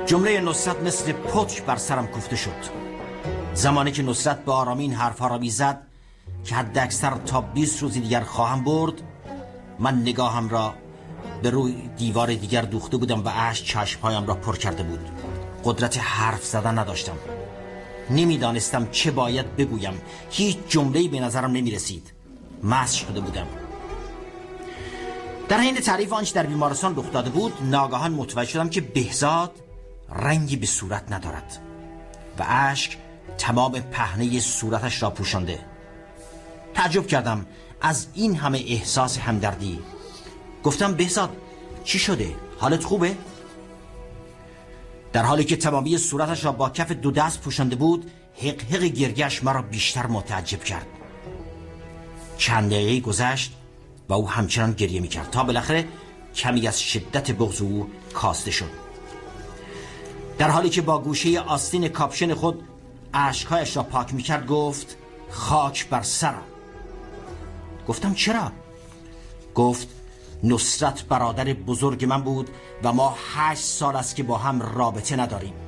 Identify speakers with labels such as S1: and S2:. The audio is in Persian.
S1: جمله نصرت مثل پتک بر سرم کوفته شد. زمانی که نصرت به آرامی این حرفها را میزد که حد اکثر تا 20 روزی دیگر خواهم برد، من نگاهم را به روی دیوار دیگر دوخته بودم و اشک چشمهایم را پر کرده بود. قدرت حرف زدن نداشتم. نمیدانستم چه باید بگویم. هیچ جمله‌ای به نظرم نمی رسید. مست شده بودم. در حین تعریف آنچه در بیمارستان رخ داده بود، ناگهان متوجه شدم که بهزاد رنگی به صورت ندارد و اشک تمام پهنه صورتش را پوشانده. تعجب کردم از این همه احساس همدردی. گفتم بهزاد چی شده؟ حالت خوبه؟ در حالی که تمامی صورتش را با کف دو دست پوشانده بود، حق گریه‌اش مرا بیشتر متعجب کرد. چند دقیقه گذشت و او همچنان گریه می‌کرد تا بالاخره کمی از شدت بغض او کاسته شد. در حالی که با گوشه آستین کاپشن خود اشک‌هایش را پاک می‌کرد گفت خاک بر سرم. گفتم چرا؟ گفت نصرت برادر بزرگ من بود و ما 8 سال است که با هم رابطه نداریم.